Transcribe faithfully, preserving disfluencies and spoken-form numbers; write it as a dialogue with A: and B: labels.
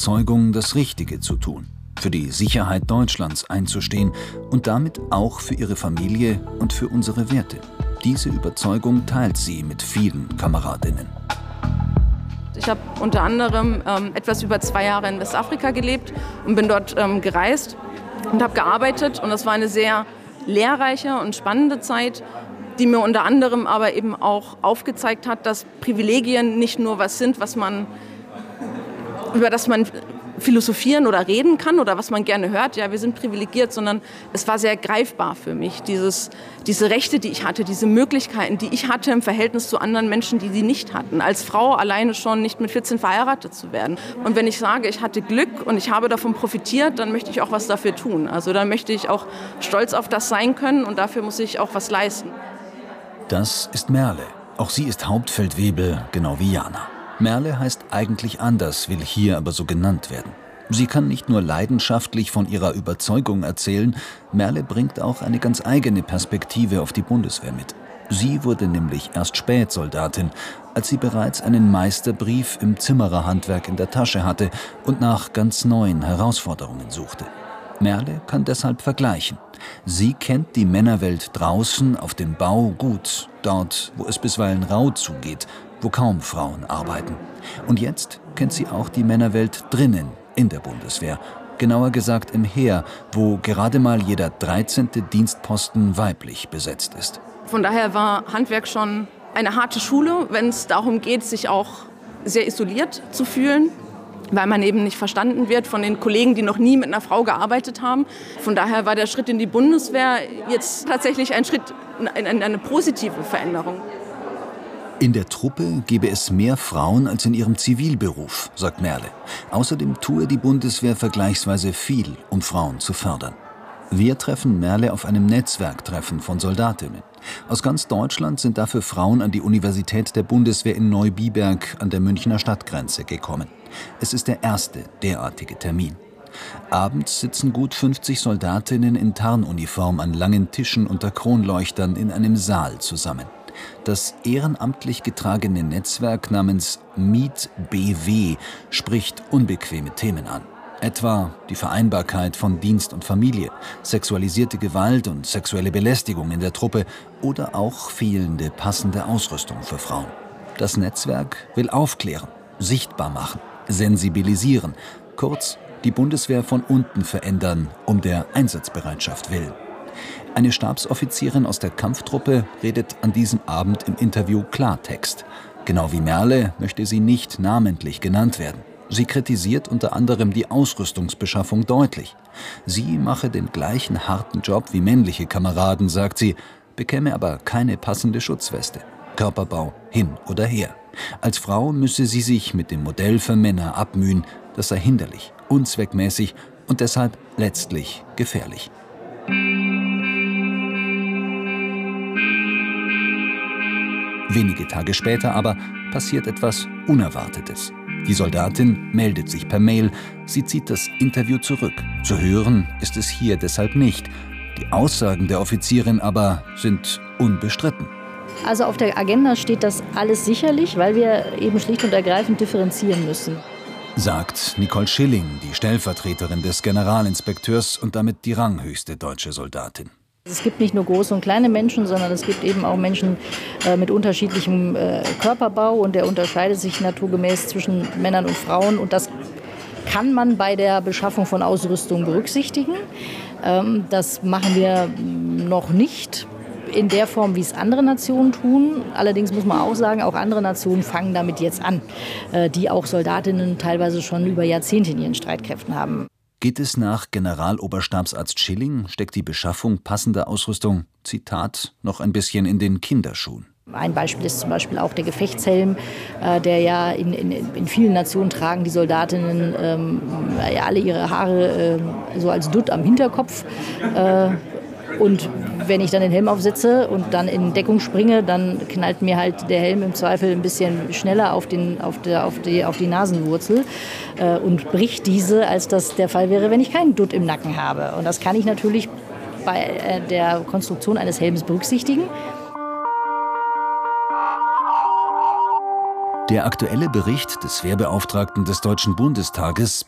A: Überzeugung, das Richtige zu tun, für die Sicherheit Deutschlands einzustehen und damit auch für ihre Familie und für unsere Werte. Diese Überzeugung teilt sie mit vielen Kameradinnen.
B: Ich habe unter anderem ähm, etwas über zwei Jahre in Westafrika gelebt und bin dort ähm, gereist und habe gearbeitet. Und das war eine sehr lehrreiche und spannende Zeit, die mir unter anderem aber eben auch aufgezeigt hat, dass Privilegien nicht nur was sind, was man, über das man philosophieren oder reden kann oder was man gerne hört, ja, wir sind privilegiert, sondern es war sehr greifbar für mich, dieses, diese Rechte, die ich hatte, diese Möglichkeiten, die ich hatte im Verhältnis zu anderen Menschen, die sie nicht hatten. Als Frau alleine schon nicht mit vierzehn verheiratet zu werden. Und wenn ich sage, ich hatte Glück und ich habe davon profitiert, dann möchte ich auch was dafür tun. Also dann möchte ich auch stolz auf das sein können und dafür muss ich auch was leisten.
A: Das ist Merle. Auch sie ist Hauptfeldwebel, genau wie Jana. Merle heißt eigentlich anders, will hier aber so genannt werden. Sie kann nicht nur leidenschaftlich von ihrer Überzeugung erzählen, Merle bringt auch eine ganz eigene Perspektive auf die Bundeswehr mit. Sie wurde nämlich erst spät Soldatin, als sie bereits einen Meisterbrief im Zimmererhandwerk in der Tasche hatte und nach ganz neuen Herausforderungen suchte. Merle kann deshalb vergleichen. Sie kennt die Männerwelt draußen auf dem Bau gut, dort, wo es bisweilen rau zugeht, wo kaum Frauen arbeiten. Und jetzt kennt sie auch die Männerwelt drinnen in der Bundeswehr, genauer gesagt im Heer, wo gerade mal jeder dreizehnte Dienstposten weiblich besetzt ist.
B: Von daher war Handwerk schon eine harte Schule, wenn es darum geht, sich auch sehr isoliert zu fühlen, weil man eben nicht verstanden wird von den Kollegen, die noch nie mit einer Frau gearbeitet haben. Von daher war der Schritt in die Bundeswehr jetzt tatsächlich ein Schritt in eine positive Veränderung.
A: In der Truppe gebe es mehr Frauen als in ihrem Zivilberuf, sagt Merle. Außerdem tue die Bundeswehr vergleichsweise viel, um Frauen zu fördern. Wir treffen Merle auf einem Netzwerktreffen von Soldatinnen. Aus ganz Deutschland sind dafür Frauen an die Universität der Bundeswehr in Neubiberg an der Münchner Stadtgrenze gekommen. Es ist der erste derartige Termin. Abends sitzen gut fünfzig Soldatinnen in Tarnuniform an langen Tischen unter Kronleuchtern in einem Saal zusammen. Das ehrenamtlich getragene Netzwerk namens Meet B W spricht unbequeme Themen an. Etwa die Vereinbarkeit von Dienst und Familie, sexualisierte Gewalt und sexuelle Belästigung in der Truppe oder auch fehlende passende Ausrüstung für Frauen. Das Netzwerk will aufklären, sichtbar machen, sensibilisieren, kurz die Bundeswehr von unten verändern, um der Einsatzbereitschaft willen. Eine Stabsoffizierin aus der Kampftruppe redet an diesem Abend im Interview Klartext. Genau wie Merle möchte sie nicht namentlich genannt werden. Sie kritisiert unter anderem die Ausrüstungsbeschaffung deutlich. Sie mache den gleichen harten Job wie männliche Kameraden, sagt sie, bekäme aber keine passende Schutzweste. Körperbau hin oder her. Als Frau müsse sie sich mit dem Modell für Männer abmühen. Das sei hinderlich, unzweckmäßig und deshalb letztlich gefährlich. Wenige Tage später aber passiert etwas Unerwartetes. Die Soldatin meldet sich per Mail, sie zieht das Interview zurück. Zu hören ist es hier deshalb nicht. Die Aussagen der Offizierin aber sind unbestritten.
C: Also auf der Agenda steht das alles sicherlich, weil wir eben schlicht und ergreifend differenzieren müssen.
A: Sagt Nicole Schilling, die Stellvertreterin des Generalinspekteurs und damit die ranghöchste deutsche Soldatin.
C: Es gibt nicht nur große und kleine Menschen, sondern es gibt eben auch Menschen äh, mit unterschiedlichem äh, Körperbau und der unterscheidet sich naturgemäß zwischen Männern und Frauen und das kann man bei der Beschaffung von Ausrüstung berücksichtigen. Ähm, das machen wir noch nicht in der Form, wie es andere Nationen tun. Allerdings muss man auch sagen, auch andere Nationen fangen damit jetzt an, äh, die auch Soldatinnen teilweise schon über Jahrzehnte in ihren Streitkräften haben.
A: Geht es nach Generaloberstabsarzt Schilling, steckt die Beschaffung passender Ausrüstung, Zitat, noch ein bisschen in den Kinderschuhen.
C: Ein Beispiel ist zum Beispiel auch der Gefechtshelm, äh, der ja in, in, in vielen Nationen tragen die Soldatinnen ähm, ja, alle ihre Haare äh, so als Dutt am Hinterkopf. Äh, und wenn ich dann den Helm aufsetze und dann in Deckung springe, dann knallt mir halt der Helm im Zweifel ein bisschen schneller auf, den, auf, der, auf, die, auf die Nasenwurzel äh, und bricht diese, als das der Fall wäre, wenn ich keinen Dutt im Nacken habe. Und das kann ich natürlich bei äh, der Konstruktion eines Helms berücksichtigen.
A: Der aktuelle Bericht des Wehrbeauftragten des Deutschen Bundestages